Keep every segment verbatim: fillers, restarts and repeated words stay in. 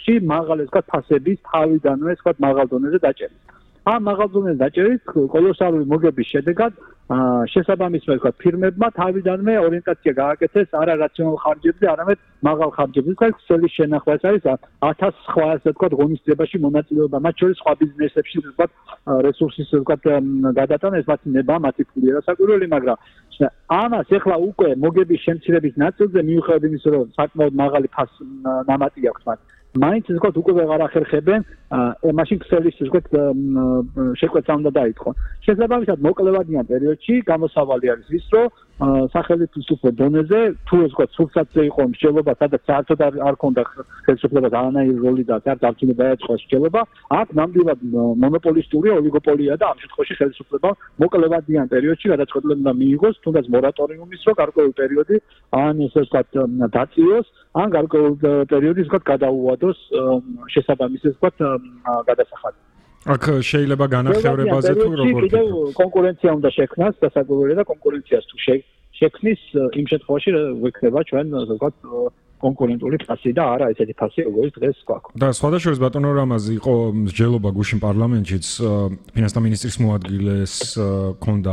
პერიოდში მაღალი ვთქვათ ფასების თავიდანვე ვთქვათ მაღალ დონეზე დაჭერით. ამ მაღალ დონეზე დაჭერით კოლოსალური მოგების შედეგად შესაბამისად ვთქვათ ფირმებმა თავიდანვე ორიენტაცია გააკეთეს არა რაციონალ ხარჯებზე, არამედ მაღალ ხარჯებზე. თქვენ ქსელის შენახვა ეს არის ათას სხვა ასე ვთქვათ ღონისძიებაში მონაწილეობა, მათ შორის სხვა ბიზნესებში ვთქვათ რესურსის ვთქვათ გადატანა, ეს მათი ნება, მათი ფული არასაკვირველი, მაგრამ ამას ეხლა უკვე მოგების შემცირების ნაწილზე მიუხედავად იმისა, რომ საკმაოდ მაღალი ნამატი აქვს მათ, მაინც ვთქვათ უკვე ვეღარ ახერხებენ, მაშინ ქსელის ვთქვათ შეკვეცა უნდა დაიწყონ. შესაბამისად მოკლევადიან პერიოდში გამოსავალი არის ის, რომ სახელმწიფო დონეზე თუ ვთქვათ სულსაც იყო მსჯელობა, სადაც საერთოდ არ ქონდა ხელისუფლებას არანაირი როლი და საერთოდ არ ჩინდა დაეწყო მსჯელობა, აქ ნამდვილად მონოპოლისტური ოლიგოპოლია და ამ შემთხვევაში ხელისუფლება მოკლევადიან პერიოდში გადაწყვეტილება უნდა მიიღოს, თუნდაც მორატორიუმის რო გარკვეული პერიოდი ან ესე ვთქვათ დაწიოს, ან გარკვეული პერიოდი ვთქვათ გადაუვადოს შესაბამისად ვთქვათ გადასახადი. აქ შეიძლება განახევრებაზე თუ როგორ კიდევ კონკურენცია უნდა შექმნას, დასაკვირველია და კონკურენციას თუ შექმნის იმ შემთხვევაში ვიქნება ჩვენ ვთქვათ კონკურენტული ფასი და არა ესეთი ფასი როგორც დღეს გვაქვს. და სხვადასხვა ბატონო რამაზი იყო მსჯელობა გუშინ პარლამენტშიც ფინანსთა მინისტრის მოადგილეს ქონდა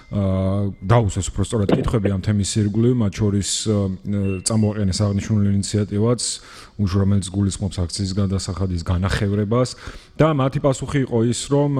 დაუსვეს უბრალოდ კითხვები ამ თემის ირგვლივ, მათ შორის წამოაყენეს აღნიშნული ინიციატივაც, რომელიც გულისხმობს აქციის გადასახადის განახევრებას და მათი პასუხი იყო ის, რომ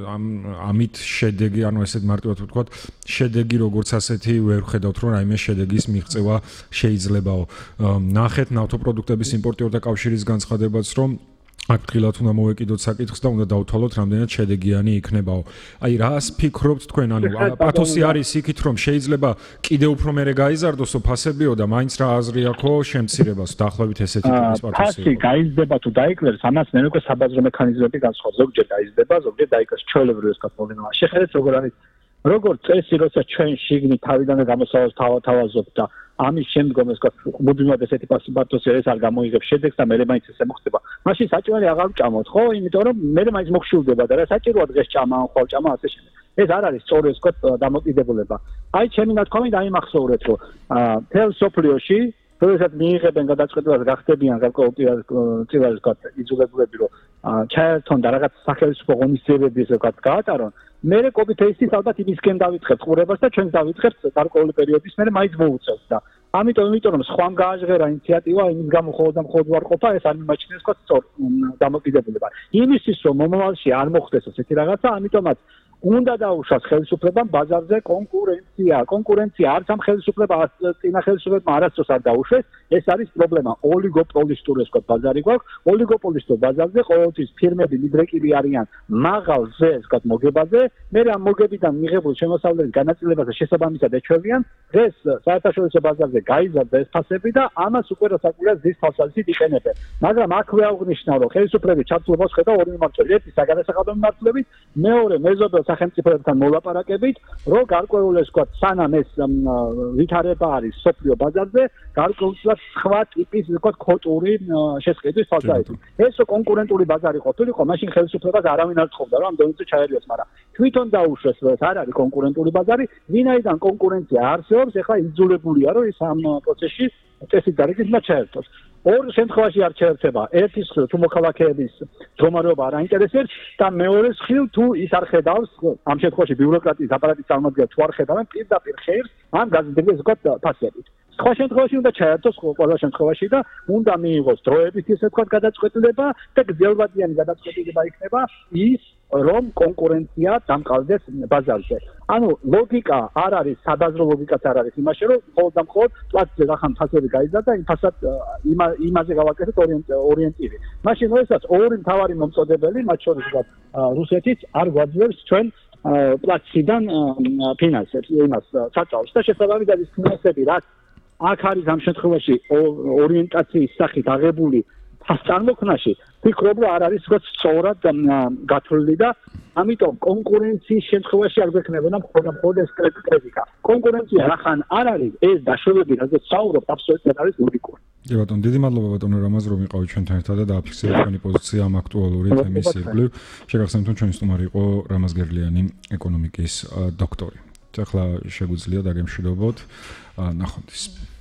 ამით შედეგი, ანუ ესეთ მარტივად ვთქვათ, შედეგი როგორც ასეთი ვერ ხედავთ, რომ რაიმე შედეგის მიღწევა შეიძლებაო. ნახეთ ნავთობპროდუქტების იმპორტიორთა კავშირის განცხადებაც, რომ აქ ფრთხილად უნდა მოვეკიდოთ საკითხს და უნდა დავთვალოთ რამდენად შედეგიანი იქნებაო. აი რას ფიქრობთ თქვენ, ანუ პათოსი არის იქით, რომ შეიძლება კიდევ უფრო მერე გაიზარდოსო ფასებიო და მაინც რა აზრი აქვს შემცირებას, დაახლოებით ესეთი ტიპის პათოსი. ფასი გაიზრდება თუ დაიკლებს, ამას მე უკვე საბაზრო მექანიზმები განსხვავდება, ზოგჯერ გაიზრდება, ზოგჯერ დაიკლებს, ჩვეულებრივ ეს კატეგორია. შეხედეთ როგორ არის, როგორ წესი, როცა ჩვენ შიგნით თავიდანვე გამოსავალს თავაზობთ და ამის შემდგომ ეს მუდმივად ესეთი პასუხი ეს არ გამოიღებს შედეგს და მე მაინც ესე მოხდება. მაშინ საჭმელი აღარ ვჭამოთ, ხო? იმიტომ რომ მე მაინც მოხშულდება და რა საჭიროა დღეს ჭამა, ან ხვალ ჭამა ასე შემდეგ. ეს არ არის სწორი ეს დამოკიდებულება. აი ჩემი ნათქვამი დაიმახსოვრეთ, რომ თელ სოფლიოში როდესაც მიიღებენ გადაწყვეტილებას გახდებიან გარკვეული წილად ვთქვათ იძულებულები, რომ ჩაერთონ და რაღაც სახელმწიფო ღონისძიებები ესე ვთქვათ გაატარონ, მე კოპი-პეისტის ალბათ იმისკენ დავიწყებთ ყურებას და ჩვენ დავიწყებთ გარკვეული პერიოდის მერე მაინც მოუწევთ და ამიტომ იმიტომ რომ სხვამ გააჟღერა ინიციატივა, იმის გამო ხოლმე და მხოლოდ ვარყოფა, ეს არ მიმაჩნიეს ვთქვათ სწორ დამოკიდებულება. იმისთვის რომ მომავალში არ მოხდეს ესეთი რაღაცა, ამიტომაც უნდა დაუშვას ხელისუფლებამ ბაზარზე კონკურენცია. კონკურენცია არც ამ ხელისუფლებას წინა ხელისუფლებამ არასდროს არ დაუშვეს, ეს არის პრობლემა. ოლიგოპოლისტური ეს ვთქვათ ბაზარი გვაქვს. ოლიგოპოლისტურ ბაზარზე ყოველთვის ფირმები მიდრეკილი არიან მაღალ ზე ეს ვთქვათ მოგებაზე, მე ამ მოგებიდან მიღებულ შემოსავლების განაწილებაზე შესაბამისად ეჩვევიან. დღეს საერთაშორისო ბაზარზე გაიზარდა ეს ფასები და ამას უკვე რასაკვირველია ზის თვალსაზრისით იყენებენ. მაგრამ აქვე აღნიშნავ, რომ ხელისუფლების ჩართულობას ხედავ ორი მიმართულებით. ერთი საგადასახადო მიმართულებით, მეორე მეზობელ სახელმწიფოებთან მოლაპარაკებით, რომ გარკვეული ეს ვთქვათ სანამ ეს ვითარება არის სოფლიო ბაზარზე, გარკვეულად სხვა ტიპის ვთქვათ ქოტური შესყიდვის თვალსაზრისით. ეს კონკურენტული ბაზარი ყოფილიყო, მაშინ ხელისუფლებას არავინ არ თხოვდა, რომ ამ დონეზე ჩაერიოს, მაგრამ თვითონ დაუშვეს, რომ ეს არ არის კონკურენტული ბაზარი, ვინაიდან კონკურენცია არსებობს, ეხლა იძულებულია, რომ ის ამ პროცესში წესით გარიგით უნდა ჩაერთოს. ორ შემთხვევაში არ ჩაერთება. ერთის მხრივ თუ მოქალაქეების მდგომარეობა არ აინტერესებს და მეორეს მხრივ თუ ის არ ხედავს ამ შემთხვევაში ბიუროკრატიის აპარატის წარმომადგენლები თუ არ ხედავენ პირდაპირ ხერხს ამ გაზრდების ვთქვათ ფასებით. სხვა შემთხვევაში უნდა ჩაერთოს ყველა შემთხვევაში და უნდა მიიღოს დროებით ისე ვთქვათ გადაწყვეტილება და გრძელვადიანი გადაწყვეტილება იქნება ის რომ კონკურენცია დამყარდეს ბაზარზე. ანუ ლოგიკა არ არის, საბაზრო ლოგიკაც არ არის იმაში, რომ მხოლოდ და მხოლოდ პლატზე რახან ფასები გაიზარდა, იმ ფასად იმაზე გავაკეთეთ ორიენტირი. მაშინ როდესაც ორი მთავარი მომწოდებელი, მათ შორის რუსეთიც არ გვაძლევს ჩვენ პლატიდან ფინანსებს, იმას საწაულს და შესაბამისად ის ფინანსები, რაც აქ არის ამ შემთხვევაში ორიენტაციის სახით აღებული წარმოქმნაში, ვფიქრობ, რომ არ არის როგორც სწორად გათვლილი და ამიტომ კონკურენციის შემთხვევაში არ გვექნებოდა მხოლოდ მხოლოდ ეს კრიტიკა. კონკურენცია რახან არ არის, ეს დაშვებები, რადგან საუბრობთ, აბსოლუტურად არის ლოგიკური. კი ბატონო, დიდი მადლობა ბატონო რამაზ, რომ იყავით ჩვენთან ერთად და დააფიქსირეთ თქვენი პოზიცია ამ აქტუალური თემის ირგვლივ. შეგახსენებთ, რომ ჩვენი სტუმარი იყო რამაზ გერლიანი, ეკონომიკის დოქტორი. ახლა შეგვიძლია დაგემშვიდობოთ. ნახვამდის.